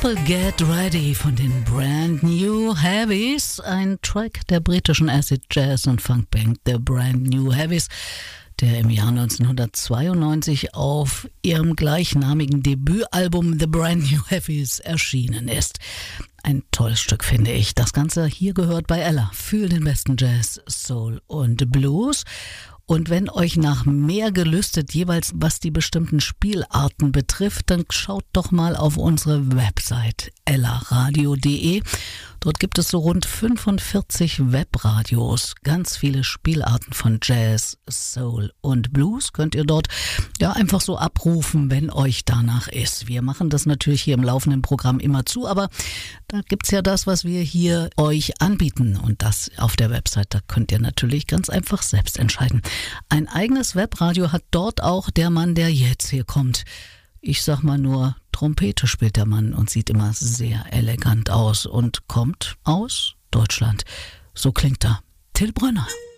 People Get Ready von den Brand New Heavies, ein Track der britischen Acid Jazz und Funkband The Brand New Heavies, der im Jahr 1992 auf ihrem gleichnamigen Debütalbum The Brand New Heavies erschienen ist. Ein tolles Stück, finde ich. Das Ganze hier gehört bei Ella für den besten Jazz, Soul und Blues. Und wenn euch nach mehr gelüstet, jeweils was die bestimmten Spielarten betrifft, dann schaut doch mal auf unsere Website ellaradio.de. Dort gibt es so rund 45 Webradios, ganz viele Spielarten von Jazz, Soul und Blues könnt ihr dort ja einfach so abrufen, wenn euch danach ist. Wir machen das natürlich hier im laufenden Programm immer zu, aber da gibt's ja das, was wir hier euch anbieten und das auf der Website, da könnt ihr natürlich ganz einfach selbst entscheiden. Ein eigenes Webradio hat dort auch der Mann, der jetzt hier kommt. Ich sag mal nur, Trompete spielt der Mann und sieht immer sehr elegant aus und kommt aus Deutschland. So klingt er. Till Brönner.